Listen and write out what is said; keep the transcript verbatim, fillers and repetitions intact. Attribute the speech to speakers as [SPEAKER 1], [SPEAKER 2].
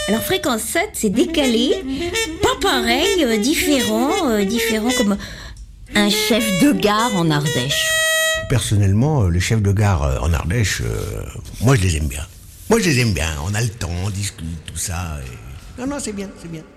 [SPEAKER 1] Alors fréquence sept, c'est décalé, pas pareil, euh, différent, euh, différent comme un chef de gare en Ardèche.
[SPEAKER 2] Personnellement, euh, les chefs de gare euh, en Ardèche, euh, moi je les aime bien. Moi je les aime bien, on a le temps, on discute, tout ça. Et... Non, non, c'est bien, c'est bien.